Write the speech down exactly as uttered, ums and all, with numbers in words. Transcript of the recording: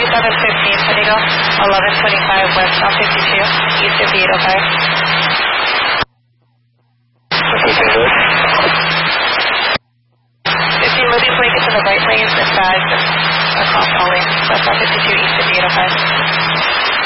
seven fifteen Indigo, eleven twenty-five westbound fifty-two, east of eight oh five. fifty Libby's Lake is in the right lanes and bags across all lanes, westbound fifty-two, east of eight oh five.